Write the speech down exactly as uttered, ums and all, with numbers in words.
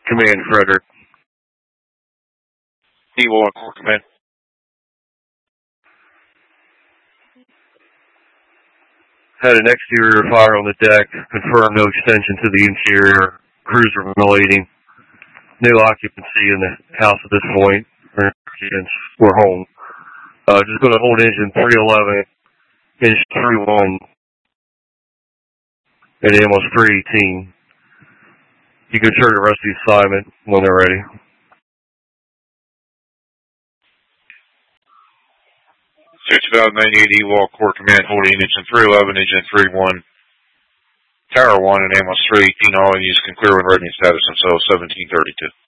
Command Frederick. Eagle on Core Command. Had an exterior fire on the deck. Confirmed no extension to the interior. Cruiser ventilating. No occupancy in the house at this point. We're home. Uh, just going to hold engine three eleven, engine three one, and Amos three eighteen. You can turn the rest of the assignment when they're ready. six thousand ninety-eight Ewok Core Command holding engine three eleven, engine three one, Tower one, and Amos three eighteen. All in use can clear when ready status themselves seventeen thirty-two.